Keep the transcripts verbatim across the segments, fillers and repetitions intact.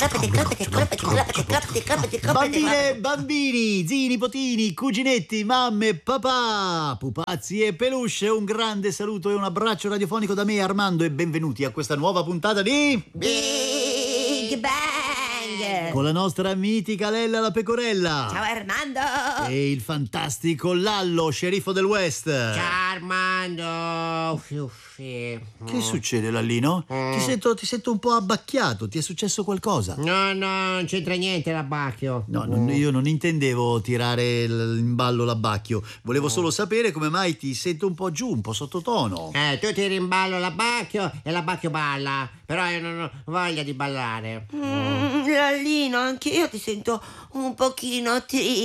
Bambine, bambini, zii, nipotini, cuginetti, mamme, papà, pupazzi e peluche, un grande saluto e un abbraccio radiofonico da me, Armando, e benvenuti a questa nuova puntata di Big Bang con la nostra mitica Lella la pecorella. Ciao Armando. E il fantastico Lallo, sceriffo del West. Ciao Armando. Uffi, uffi. Che succede, Lallino? Mm. Ti sento, ti sento un po' abbacchiato, ti è successo qualcosa? No, no, non c'entra niente l'abbacchio. No, non, io non intendevo tirare l- in ballo l'abbacchio. Volevo solo sapere come mai ti sento un po' giù, un po' sottotono. Eh, tu tiri in ballo l'abbacchio e l'abbacchio balla. Però io non ho voglia di ballare. Mm, Lallino, anche io ti sento un pochino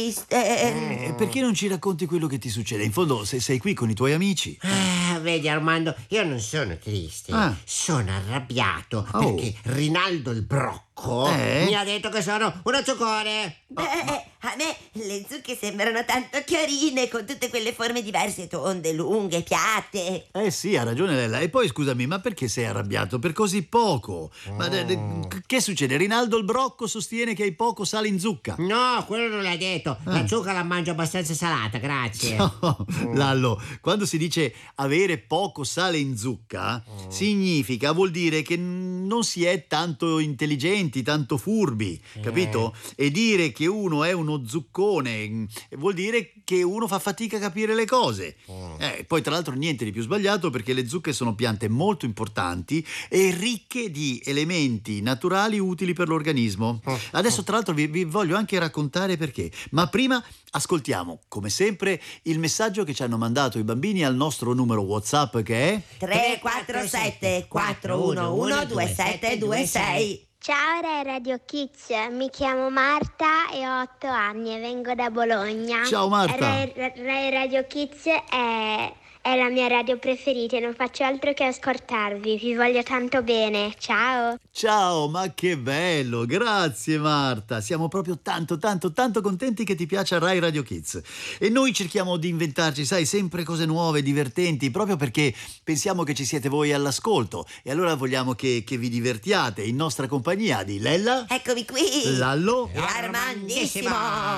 triste. E perché non ci racconti quello che ti succede? In fondo, se sei qui con i tuoi amici. Ah, vedi Armando, io non sono triste, Ah. sono arrabbiato Oh. perché Rinaldo il Brocco Eh? mi ha detto che sono uno zuccone. Beh, a me le zucche sembrano tanto carine, con tutte quelle forme diverse, tonde, lunghe, piatte. Eh sì, ha ragione Lella. E poi scusami, ma perché sei arrabbiato per così poco? Ma de- de- che succede? Rinaldo il Brocco sostiene che hai poco sale in zucca. No, quello non l'ha detto. La Ah. zucca la mangio abbastanza salata, grazie. No, Lallo, quando si dice avere poco sale in zucca, significa, vuol dire che n- non si è tanto intelligenti, tanto furbi, capito? E dire che uno è uno zuccone mm, vuol dire che uno fa fatica a capire le cose. Eh, poi tra l'altro niente di più sbagliato, perché le zucche sono piante molto importanti e ricche di elementi naturali utili per l'organismo. Adesso tra l'altro vi, vi voglio anche raccontare perché, ma prima ascoltiamo come sempre il messaggio che ci hanno mandato i bambini al nostro numero WhatsApp, che è tre quattro sette quattro uno uno due sette due sei. Ciao Rai Radio Kids, mi chiamo Marta e ho otto anni e vengo da Bologna. Ciao, Marta. Rai, Rai Radio Kids è, è la mia radio preferita e non faccio altro che ascoltarvi, vi voglio tanto bene, ciao! ciao, ma che bello, grazie Marta, siamo proprio tanto tanto tanto contenti che ti piaccia Rai Radio Kids e noi cerchiamo di inventarci, sai, sempre cose nuove, divertenti, proprio perché pensiamo che ci siete voi all'ascolto e allora vogliamo che, che vi divertiate in nostra compagnia di Lella, Eccomi qui. Lallo Armandissimo.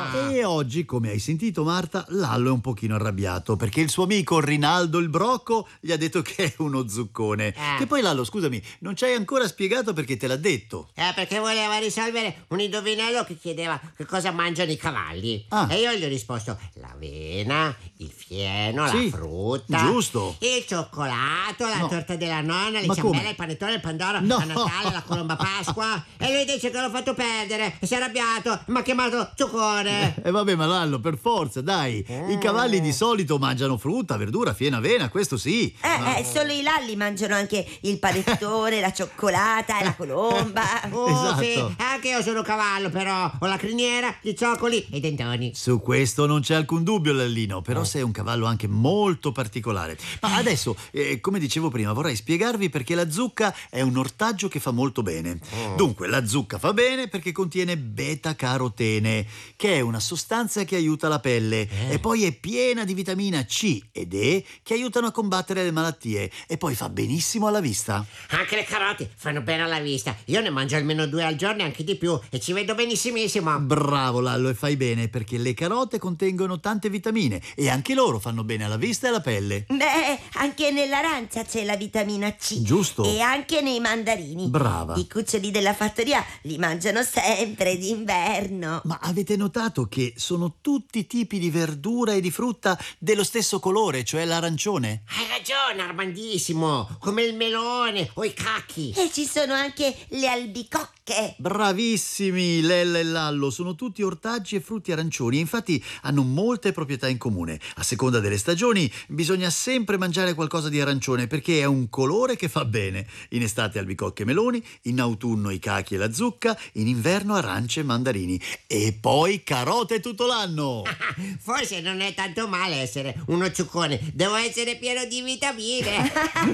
e oggi, come hai sentito Marta, Lallo è un pochino arrabbiato perché il suo amico Rinaldo il Brocco gli ha detto che è uno zuccone. Eh. Che poi Lallo, scusami, non ci hai ancora spiegato perché te l'ha detto. Eh, perché voleva risolvere un indovinello che chiedeva che cosa mangiano i cavalli. Ah. E io gli ho risposto l'avena, il fieno, Sì, la frutta, giusto. il cioccolato, la No. torta della nonna, le Ma ciambelle, come? il panettone, il pandoro, No. a Natale, la colomba Pasqua. E lui dice che l'ho fatto perdere e si è arrabbiato, mi ha chiamato zuccone. E vabbè, ma Lallo, per forza, dai. I cavalli di solito mangiano frutta, verdura, fieno, avena, questo sì. Eh, eh, solo i lalli mangiano anche il panettone, la cioccolata e la colomba. Oh, Esatto. sì, anche io sono cavallo, però ho la criniera, gli zoccoli e i dentoni. Su questo non c'è alcun dubbio, Lallino, però sei un cavallo anche molto particolare. Ma adesso, eh, come dicevo prima, vorrei spiegarvi perché la zucca è un ortaggio che fa molto bene. Dunque, la zucca fa bene perché contiene beta-carotene, che è una sostanza che aiuta la pelle, e poi è piena di vitamina C ed E che aiutano a combattere le malattie, e poi fa benissimo alla vista. Anche le carote fanno bene alla vista. Io ne mangio almeno due al giorno e anche di più e ci vedo benissimissimo. Bravo Lallo, e fai bene, perché le carote contengono tante vitamine e anche loro fanno bene alla vista e alla pelle. Beh, anche nell'arancia c'è la vitamina C. Giusto. E anche nei mandarini. Brava. I cuccioli della fattoria li mangiano sempre d'inverno. Ma avete notato che sono tutti tipi di verdura e di frutta dello stesso colore, cioè l'arancione? Hai ragione, Armandissimo. Come il melone o i cacchi. E ci sono anche le albicocche. Bravissimi, Lella e Lallo, sono tutti ortaggi e frutti arancioni e infatti hanno molte proprietà in comune. A seconda delle stagioni bisogna sempre mangiare qualcosa di arancione perché è un colore che fa bene. In estate albicocche e meloni, in autunno i cachi e la zucca, in inverno arance e mandarini e poi carote tutto l'anno. Forse non è tanto male essere uno ciuccone. Devo essere pieno di vitamine.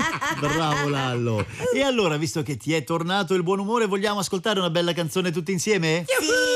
Bravo Lallo. E allora, visto che ti è tornato il buon umore, vogliamo ascoltare una bella canzone tutti insieme? Sì!